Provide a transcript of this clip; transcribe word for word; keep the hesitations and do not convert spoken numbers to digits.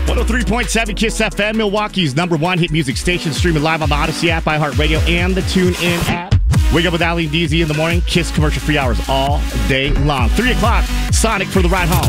one oh three point seven Kiss F M, Milwaukee's number one hit music station, streaming live on the Odyssey app, iHeartRadio, and the TuneIn app. Wake up with Ali and D Z in the morning. Kiss commercial-free hours all day long. three o'clock, Sonic for the ride home.